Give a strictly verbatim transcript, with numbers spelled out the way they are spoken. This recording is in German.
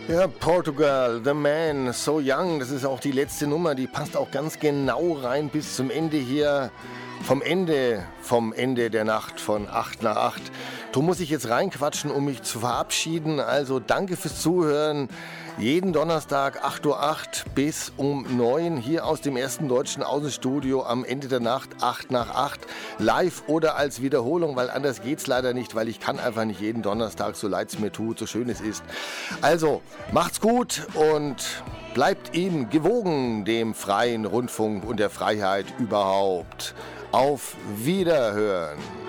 Ja, Portugal, The Man, So Young, das ist auch die letzte Nummer, die passt auch ganz genau rein bis zum Ende hier, vom Ende, vom Ende der Nacht von acht nach acht. Du muss ich jetzt reinquatschen, um mich zu verabschieden, also danke fürs Zuhören. Jeden Donnerstag acht Uhr acht bis um neun hier aus dem ersten deutschen Außenstudio am Ende der Nacht acht nach acht live oder als Wiederholung, weil anders geht's leider nicht, weil ich kann einfach nicht jeden Donnerstag, so leid es mir tut, so schön es ist. Also macht's gut und bleibt ihm gewogen, dem freien Rundfunk und der Freiheit überhaupt. Auf Wiederhören.